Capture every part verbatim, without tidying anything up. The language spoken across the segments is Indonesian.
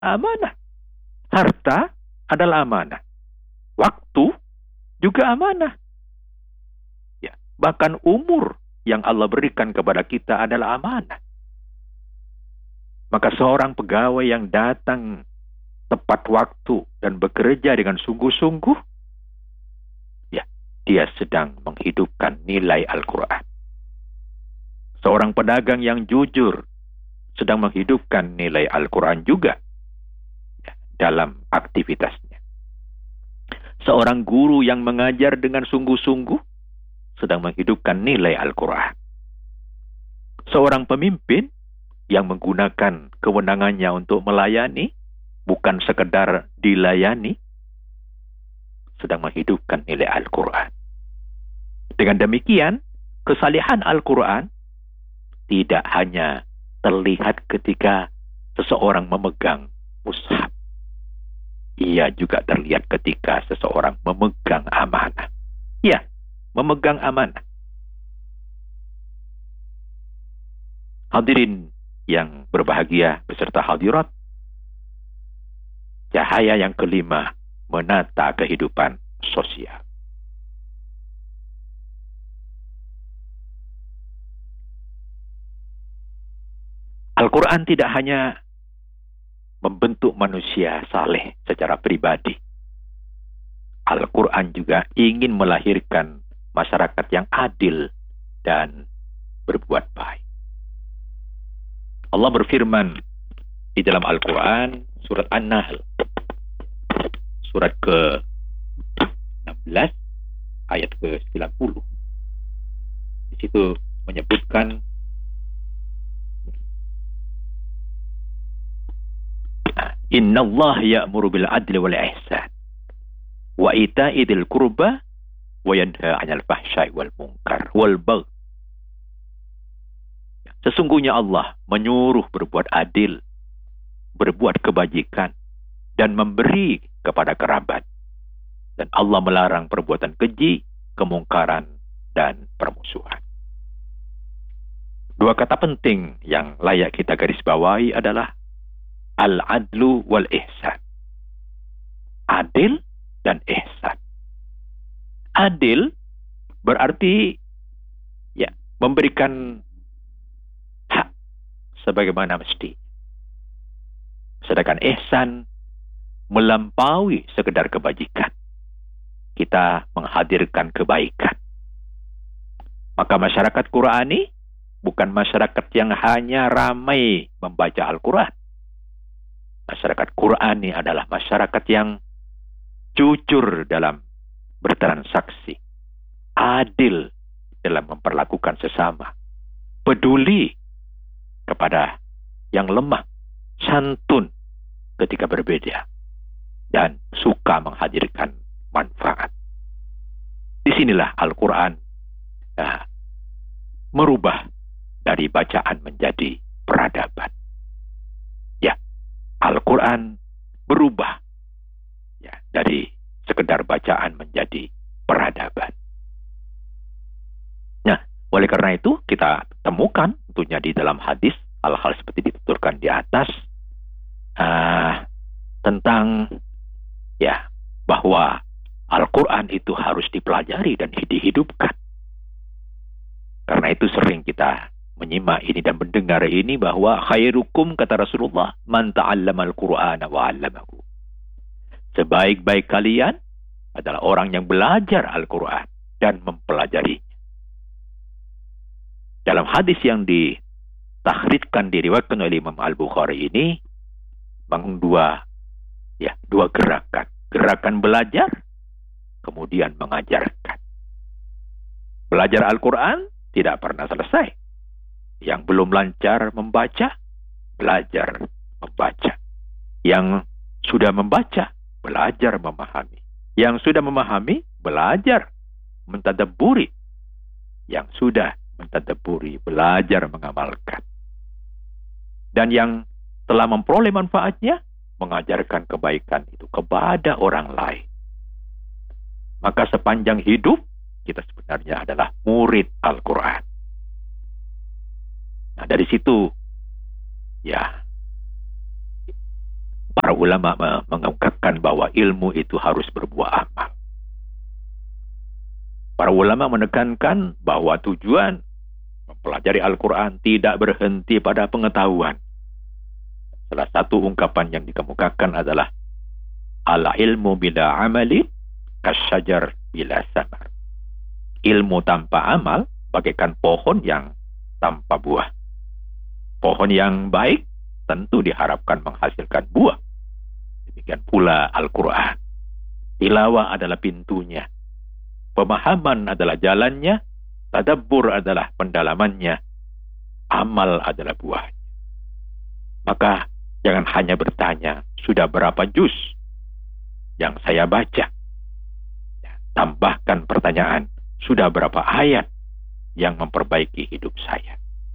amanah. Harta adalah amanah. Waktu juga amanah. Ya, bahkan umur yang Allah berikan kepada kita adalah amanah. Maka seorang pegawai yang datang tepat waktu dan bekerja dengan sungguh-sungguh, ya, dia sedang menghidupkan nilai Al-Quran. Seorang pedagang yang jujur sedang menghidupkan nilai Al-Quran juga, ya, dalam aktivitasnya. Seorang guru yang mengajar dengan sungguh-sungguh sedang menghidupkan nilai Al-Quran. Seorang pemimpin yang menggunakan kewenangannya untuk melayani, bukan sekedar dilayani, sedang menghidupkan nilai Al-Quran. Dengan demikian, kesalihan Al-Quran tidak hanya terlihat ketika seseorang memegang mushaf. Ia juga terlihat ketika seseorang memegang amanah. Ya, memegang amanah. Hadirin yang berbahagia beserta hadirat, cahaya yang kelima menata kehidupan sosial. Al-Quran tidak hanya membentuk manusia saleh secara pribadi. Al-Quran juga ingin melahirkan masyarakat yang adil dan berbuat baik. Allah berfirman di dalam Al-Quran, surat An-Nahl, surat ke enam belas, ayat ke sembilan puluh. Di situ menyebutkan, Inna Allah ya'muru bil adli wal ihsan wa ita'i dzil qurba wa yanha 'anil fahsya'i wal munkar wal baghi. Sesungguhnya Allah menyuruh berbuat adil, berbuat kebajikan, dan memberi kepada kerabat. Dan Allah melarang perbuatan keji, kemungkaran, dan permusuhan. Dua kata penting yang layak kita garis bawahi adalah al-adlu wal ihsan. Adil dan ihsan. Adil berarti ya memberikan hak sebagaimana mesti. Sedangkan ihsan melampaui sekedar kebajikan. Kita menghadirkan kebaikan. Maka masyarakat Qurani bukan masyarakat yang hanya ramai membaca Al-Quran. Masyarakat Qurani adalah masyarakat yang jujur dalam bertransaksi, adil dalam memperlakukan sesama, peduli kepada yang lemah, santun ketika berbeda, dan suka menghadirkan manfaat. Disinilah Al-Quran nah, merubah dari bacaan menjadi peradaban. Ya, Al-Quran berubah ya, dari sekedar bacaan menjadi peradaban. Nah, oleh karena itu kita temukan tentunya di dalam hadis hal-hal seperti dituturkan di atas uh, tentang ya bahwa Al-Quran itu harus dipelajari dan dihidupkan. Karena itu sering kita menyimak ini dan mendengar ini bahwa khairukum, kata Rasulullah, man ta'allama al-Qur'ana wa 'allamahu. Sebaik-baik kalian adalah orang yang belajar Al-Quran dan mempelajarinya. Dalam hadis yang ditakhrijkan diriwayatkan oleh Imam Al-Bukhari ini memang dua ya, dua gerakan. Gerakan belajar kemudian mengajarkan. Belajar Al-Quran tidak pernah selesai. Yang belum lancar membaca, belajar membaca. Yang sudah membaca, belajar memahami. Yang sudah memahami, belajar mentadabburi. Yang sudah mentadabburi, belajar mengamalkan. Dan yang telah memperoleh manfaatnya, mengajarkan kebaikan itu kepada orang lain. Maka sepanjang hidup, kita sebenarnya adalah murid Al-Quran. Nah, dari situ, ya, Para ulama mengungkapkan bahwa ilmu itu harus berbuah amal. Para ulama menekankan bahwa tujuan mempelajari Al-Quran tidak berhenti pada pengetahuan. Salah satu ungkapan yang dikemukakan adalah al-ilmu bila amali kasyajar bila samar. Ilmu tanpa amal bagaikan pohon yang tanpa buah. Pohon yang baik tentu diharapkan menghasilkan buah. Demikian pula Al-Quran. Tilawah adalah pintunya. Pemahaman adalah jalannya. Tadabbur adalah pendalamannya. Amal adalah buahnya. Maka jangan hanya bertanya, sudah berapa juz yang saya baca? Tambahkan pertanyaan, sudah berapa ayat yang memperbaiki hidup saya?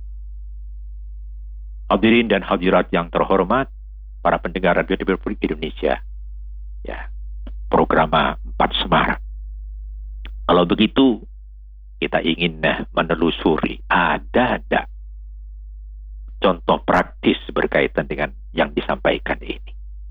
Hadirin dan hadirat yang terhormat, para pendengar Radio Republik Indonesia, ya, program empat Semarang. Kalau begitu, kita ingin menelusuri ada ada contoh praktis berkaitan dengan yang disampaikan ini.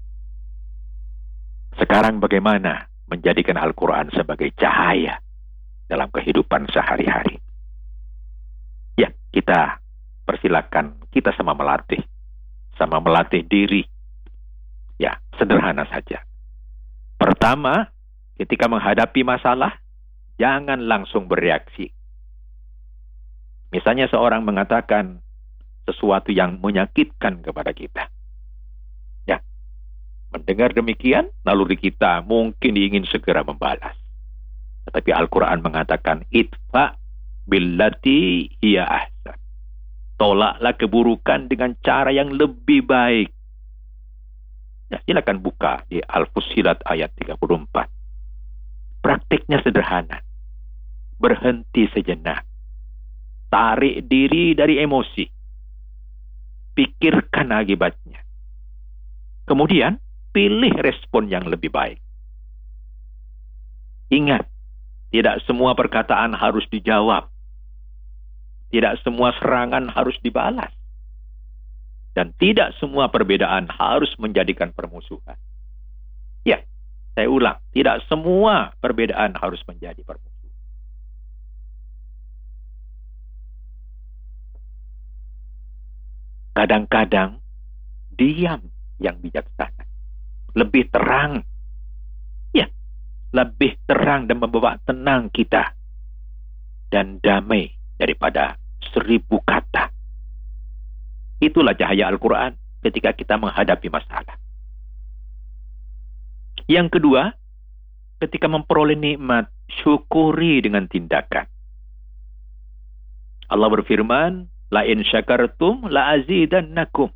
Sekarang bagaimana menjadikan Al-Quran sebagai cahaya dalam kehidupan sehari-hari? Ya, kita persilakan kita sama melatih, sama melatih diri. Ya, sederhana saja. Pertama, ketika menghadapi masalah, jangan langsung bereaksi. Misalnya seorang mengatakan sesuatu yang menyakitkan kepada kita. Ya, mendengar demikian, naluri kita mungkin ingin segera membalas. Tetapi Al-Quran mengatakan, itfa billati hiya ahsan. Tolaklah keburukan dengan cara yang lebih baik. Ya, silakan buka di Al-Fussilat ayat tiga puluh empat. Praktiknya sederhana. Berhenti sejenak. Tarik diri dari emosi. Pikirkan akibatnya. Kemudian, pilih respon yang lebih baik. Ingat, tidak semua perkataan harus dijawab. Tidak semua serangan harus dibalas. Dan tidak semua perbedaan harus menjadikan permusuhan. Ya, saya ulang. Tidak semua perbedaan harus menjadi permusuhan. Kadang-kadang, diam yang bijaksana. Lebih terang. Ya, lebih terang dan membawa tenang kita. Dan damai daripada seribu kata. Itulah cahaya Al-Quran ketika kita menghadapi masalah. Yang kedua, ketika memperoleh nikmat, syukuri dengan tindakan. Allah berfirman, la in syakartum la azidannakum.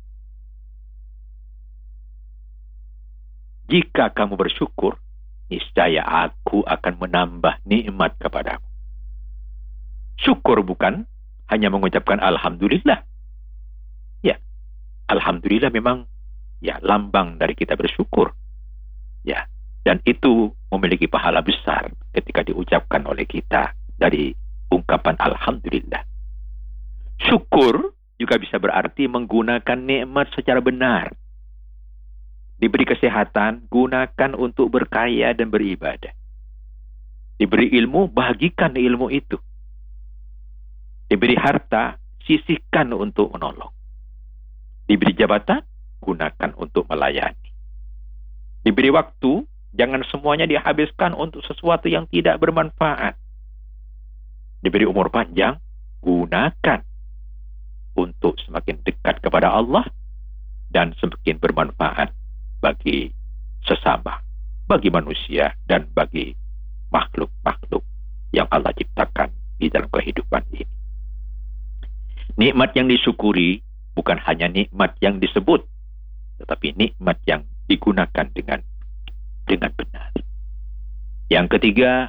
Jika kamu bersyukur, niscaya aku akan menambah nikmat kepadamu. Syukur bukan hanya mengucapkan alhamdulillah. Ya, alhamdulillah memang ya lambang dari kita bersyukur. Ya, dan itu memiliki pahala besar ketika diucapkan oleh kita dari ungkapan alhamdulillah. Syukur juga bisa berarti menggunakan nikmat secara benar. Diberi kesehatan, gunakan untuk berkaya dan beribadah. Diberi ilmu, bagikan ilmu itu. Diberi harta, sisihkan untuk menolong. Diberi jabatan, gunakan untuk melayani. Diberi waktu, jangan semuanya dihabiskan untuk sesuatu yang tidak bermanfaat. Diberi umur panjang, gunakan untuk semakin dekat kepada Allah dan semakin bermanfaat bagi sesama, bagi manusia dan bagi makhluk-makhluk yang Allah ciptakan di dalam kehidupan ini. Nikmat yang disyukuri bukan hanya nikmat yang disebut, tetapi nikmat yang digunakan dengan dengan benar. Yang ketiga,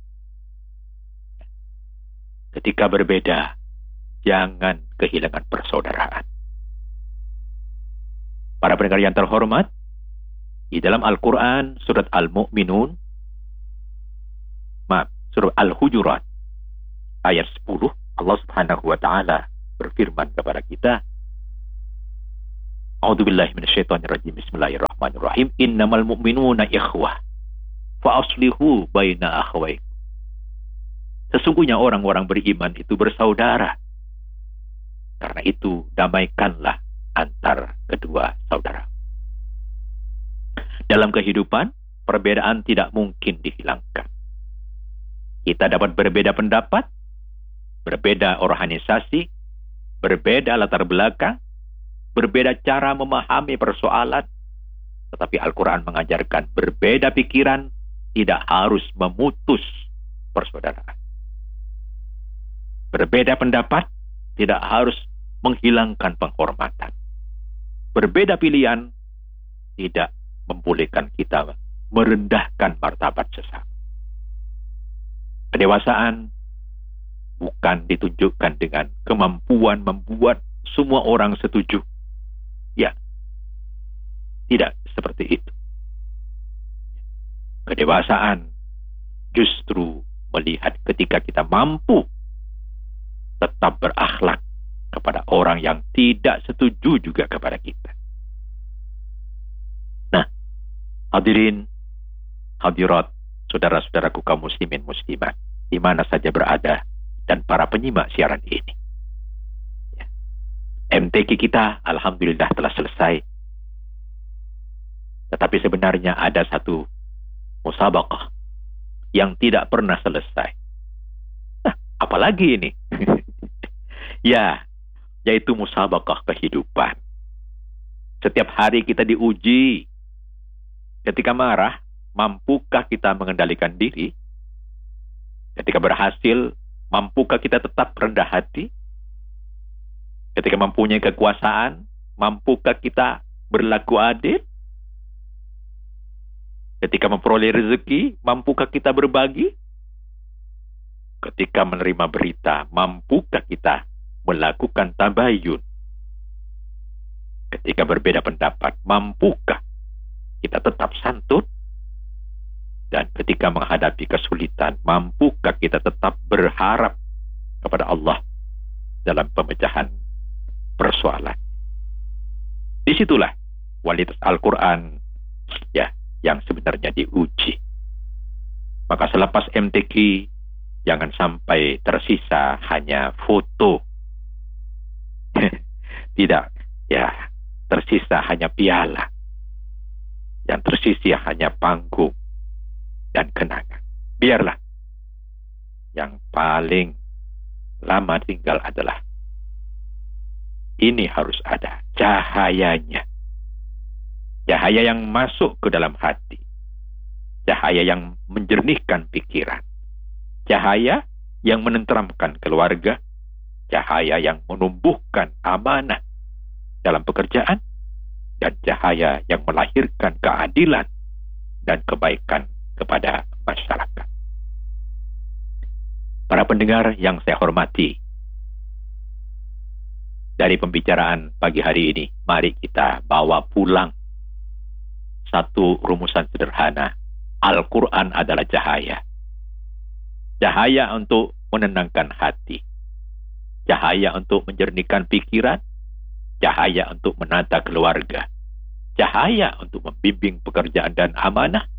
ketika berbeda, jangan kehilangan persaudaraan. Para pendengar yang terhormat, di dalam Al-Quran, surat Al-Mu'minun, maaf, surat Al-Hujurat, ayat sepuluh, Allah Subhanahu wa Ta'ala berfirman kepada kita, A'udzubillahi minasyaitonirrajim. Bismillahirrahmanirrahim. Innamal mu'minuna ikhwah fa aslihu baina akhawaykum. Sesungguhnya orang-orang beriman itu bersaudara. Karena itu damaikanlah antar kedua saudara. Dalam kehidupan, perbedaan tidak mungkin dihilangkan. Kita dapat berbeda pendapat, berbeda organisasi, berbeda latar belakang, berbeda cara memahami persoalan, tetapi Al-Quran mengajarkan berbeda pikiran tidak harus memutus persaudaraan. Berbeda pendapat tidak harus menghilangkan penghormatan. Berbeda pilihan tidak membolehkan kita merendahkan martabat sesama. Kedewasaan bukan ditunjukkan dengan kemampuan membuat semua orang setuju. Ya, tidak seperti itu. Kedewasaan justru melihat ketika kita mampu tetap berakhlak kepada orang yang tidak setuju juga kepada kita. Nah, hadirin, hadirat, saudara-saudaraku kaum muslimin muslimat, di mana saja berada, dan para penyimak siaran ini. Ya. M T Q kita alhamdulillah telah selesai. Tetapi sebenarnya ada satu musabaqah yang tidak pernah selesai. Nah, apalagi ini? Ya, yaitu musabaqah kehidupan. Setiap hari kita diuji. Ketika marah, mampukah kita mengendalikan diri? Ketika berhasil, mampukah kita tetap rendah hati? Ketika mempunyai kekuasaan, mampukah kita berlaku adil? Ketika memperoleh rezeki, mampukah kita berbagi? Ketika menerima berita, mampukah kita melakukan tabayun? Ketika berbeda pendapat, mampukah kita tetap santun? Dan ketika menghadapi kesulitan, mampukah kita tetap berharap kepada Allah dalam pemecahan persoalan? Disitulah kualitas Al-Quran ya, yang sebenarnya diuji. Maka selepas M T Q, jangan sampai tersisa hanya foto. Tidak, ya, tersisa hanya piala. Yang tersisa hanya panggung dan kenangan. Biarlah yang paling lama tinggal adalah ini harus ada cahayanya. Cahaya yang masuk ke dalam hati. Cahaya yang menjernihkan pikiran. Cahaya yang menenteramkan keluarga. Cahaya yang menumbuhkan amanah dalam pekerjaan. Dan cahaya yang melahirkan keadilan dan kebaikan kepada masyarakat. Para pendengar yang saya hormati, dari pembicaraan pagi hari ini, mari kita bawa pulang satu rumusan sederhana. Al-Quran adalah cahaya. Cahaya untuk menenangkan hati. Cahaya untuk menjernihkan pikiran. Cahaya untuk menata keluarga. Cahaya untuk membimbing pekerjaan dan amanah.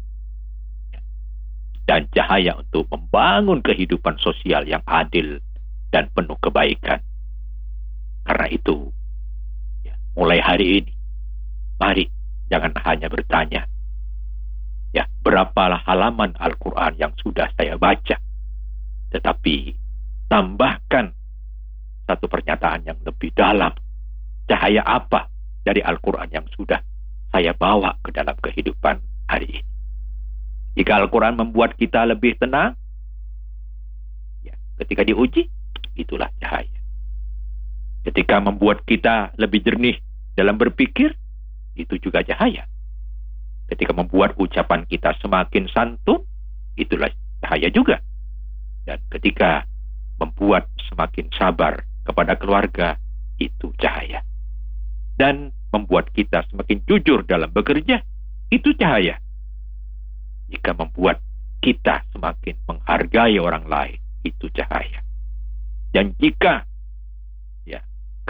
Dan cahaya untuk membangun kehidupan sosial yang adil dan penuh kebaikan. Karena itu, ya, mulai hari ini, mari jangan hanya bertanya, ya, berapa halaman Al-Quran yang sudah saya baca. Tetapi, tambahkan satu pernyataan yang lebih dalam. Cahaya apa dari Al-Quran yang sudah saya bawa ke dalam kehidupan hari ini? Jika Al-Quran membuat kita lebih tenang, ya, ketika diuji, itulah cahaya. Ketika membuat kita lebih jernih dalam berpikir, itu juga cahaya. Ketika membuat ucapan kita semakin santun, itulah cahaya juga. Dan ketika membuat semakin sabar kepada keluarga, itu cahaya. Dan membuat kita semakin jujur dalam bekerja, itu cahaya. Jika membuat kita semakin menghargai orang lain, itu cahaya. Dan jika ya,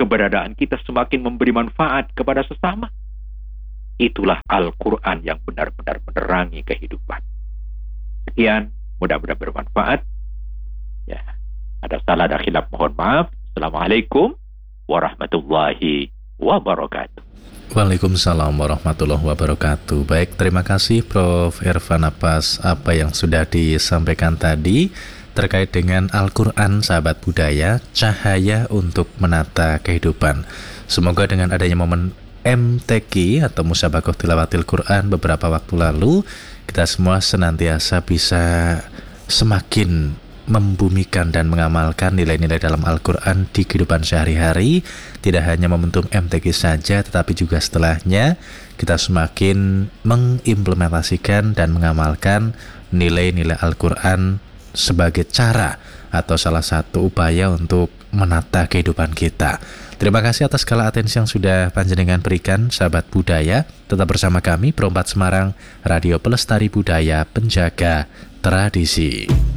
keberadaan kita semakin memberi manfaat kepada sesama. Itulah Al-Quran yang benar-benar menerangi kehidupan. Sekian, mudah-mudahan bermanfaat. Ya, ada salah ada khilaf, mohon maaf. Assalamualaikum warahmatullahi wabarakatuh. Waalaikumsalam warahmatullahi wabarakatuh. Baik, terima kasih Prof Irfan atas apa yang sudah disampaikan tadi terkait dengan Al-Quran, sahabat budaya, cahaya untuk menata kehidupan. Semoga dengan adanya momen M T Q atau Musabakoh Tilawatil Quran beberapa waktu lalu, kita semua senantiasa bisa semakin membumikan dan mengamalkan nilai-nilai dalam Al-Quran di kehidupan sehari-hari. Tidak hanya momentum M T Q saja, tetapi juga setelahnya kita semakin mengimplementasikan dan mengamalkan nilai-nilai Al-Quran sebagai cara atau salah satu upaya untuk menata kehidupan kita. Terima kasih atas segala atensi yang sudah panjenengan berikan, sahabat budaya. Tetap bersama kami, Pro empat Semarang, Radio Pelestari Budaya, Penjaga Tradisi.